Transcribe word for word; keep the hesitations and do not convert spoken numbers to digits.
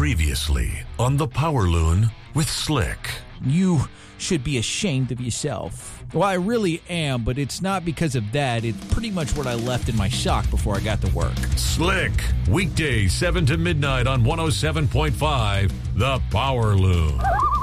Previously on the Power Loon with Slick. You should be ashamed of yourself. Well, I really am, but it's not because of that. It's pretty much what I left in my sock before I got to work. Slick, weekdays seven to midnight on one oh seven point five, The Power Loon.